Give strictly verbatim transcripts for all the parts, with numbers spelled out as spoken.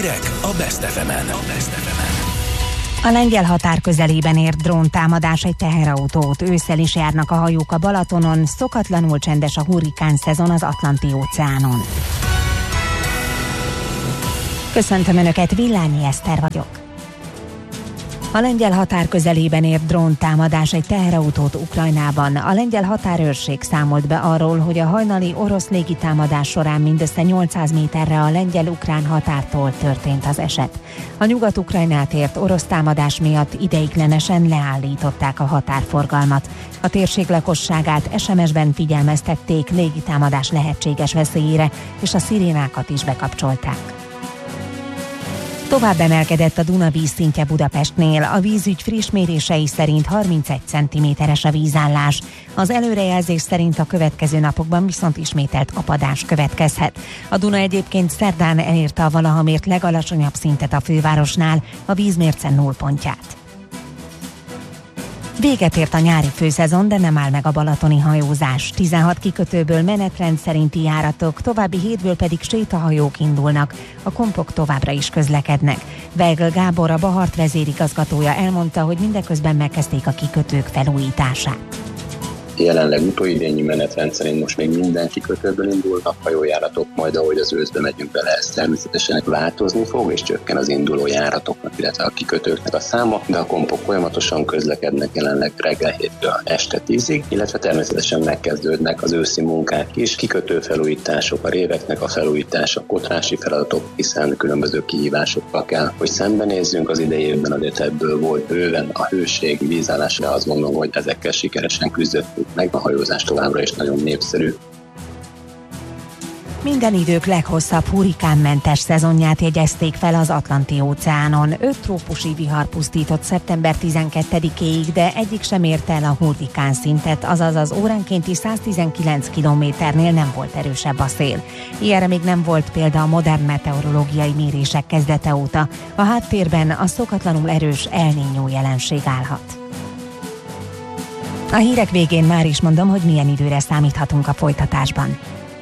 Hírek a Best ef emen. A lengyel határ közelében ért dróntámadás egy teherautót. Ősszel is járnak a hajók a Balatonon, szokatlanul csendes a hurrikán szezon az Atlanti-óceánon. Köszöntöm Önöket, Villányi Eszter vagyok. A lengyel határ közelében ért dróntámadás egy teherautót Ukrajnában. A lengyel határőrség számolt be arról, hogy a hajnali orosz légitámadás során mindössze nyolcszáz méterre a lengyel-ukrán határtól történt az eset. A Nyugat-Ukrajnát ért orosz támadás miatt ideiglenesen leállították a határforgalmat. A térség lakosságát es em es-ben figyelmeztették légitámadás lehetséges veszélyére, és a szirénákat is bekapcsolták. Tovább emelkedett a Duna vízszintje Budapestnél. A vízügy friss mérései szerint harmincegy centiméteres a vízállás. Az előrejelzés szerint a következő napokban viszont ismételt apadás következhet. A Duna egyébként szerdán elérte a valaha mért legalacsonyabb szintet a fővárosnál, a vízmérce nullpontját. Véget ért a nyári főszezon, de nem áll meg a balatoni hajózás. tizenhat kikötőből menetrend szerinti járatok, további hétből pedig sétahajók indulnak. A kompok továbbra is közlekednek. Weigl Gábor, a Bahart vezérigazgatója elmondta, hogy mindeközben megkezdték a kikötők felújítását. Jelenleg utóidényi menetrend szerint most még minden kikötőből indulnak hajójáratok, majd ahogy az őszbe megyünk bele, ez természetesen változni fog, és csökken az induló járatoknak, illetve a kikötőknek a száma, de a kompok folyamatosan közlekednek jelenleg reggel héttől este tízig, illetve természetesen megkezdődnek az őszi munkák is, kikötő felújítások, a réveknek a felújítása, kotrási feladatok, hiszen különböző kihívásokkal kell, hogy szembenézzünk az idei évben, azért ebből volt bőven a hőség, vízállás, de azt gondolom, hogy ezekkel sikeresen küzdöttünk meg, a hajózás továbbra is nagyon népszerű. Minden idők leghosszabb hurrikánmentes szezonját jegyezték fel az Atlanti-óceánon. Öt trópusi vihar pusztított szeptember tizenkettedikéig, de egyik sem érte el a hurrikán szintet, azaz az óránkénti száztizenkilenc kilométernél nem volt erősebb a szél. Ilyenre még nem volt példa a modern meteorológiai mérések kezdete óta. A háttérben a szokatlanul erős El Niño jelenség állhat. A hírek végén már is mondom, hogy milyen időre számíthatunk a folytatásban.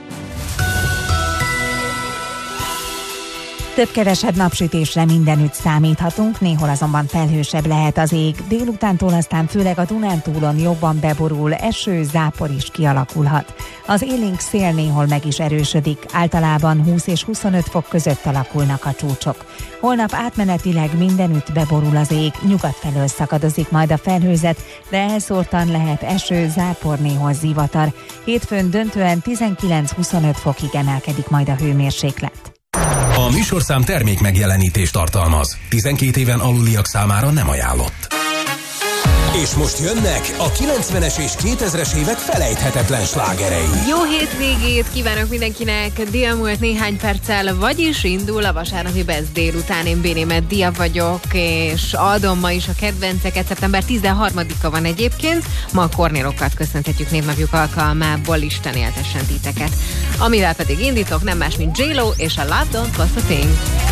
Több-kevesebb napsütésre mindenütt számíthatunk, néhol azonban felhősebb lehet az ég. Délutántól aztán főleg a Dunántúlon jobban beborul, eső, zápor is kialakulhat. Az élénk szél néhol meg is erősödik, általában húsz és huszonöt fok között alakulnak a csúcsok. Holnap átmenetileg mindenütt beborul az ég, nyugat felől szakadozik majd a felhőzet, de elszórtan lehet eső, zápor, néhol zivatar. Hétfőn döntően tizenkilenc-huszonöt fokig emelkedik majd a hőmérséklet. A műsorszám termék megjelenítést tartalmaz. tizenkét éven aluliak számára nem ajánlott. És most jönnek a kilencvenes és kétezres évek felejthetetlen slágerei. Jó hétvégét kívánok mindenkinek, dél múlt néhány perccel, vagyis indul a vasárnapi Best délután. Én Bénémet Dia vagyok, és adom ma is a kedvenceket. Szeptember tizenharmadika van egyébként, ma a kornélokat köszönhetjük névnapjuk alkalmából, Isten éltessen titeket. Amivel pedig indítok, nem más, mint J-Lo és a Love Don't Cost a Thing.